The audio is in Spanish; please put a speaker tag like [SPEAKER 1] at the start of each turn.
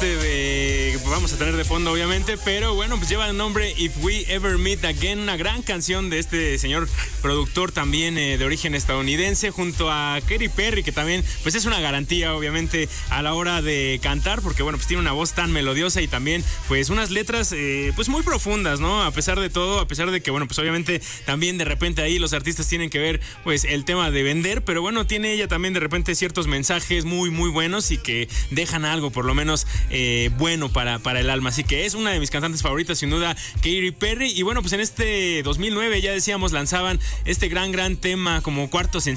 [SPEAKER 1] vamos a tener de fondo obviamente, pero bueno, pues lleva el nombre If We Ever Meet Again, una gran canción de este señor productor también de origen estadounidense, junto a Katy Perry, que también pues es una garantía obviamente a la hora de cantar, porque bueno, pues tiene una voz tan melodiosa y también pues unas letras pues muy profundas, ¿no? A pesar de todo, a pesar de que bueno, pues obviamente también de repente ahí los artistas tienen que ver pues el tema de vender, pero bueno, tiene ella también de repente ciertos mensajes muy muy buenos y que dejan algo por lo menos bueno para el alma, así que es una de mis cantantes favoritas sin duda, Katy Perry. Y bueno, pues en este 2009 ya decíamos lanzaban este gran tema como cuarto sencillo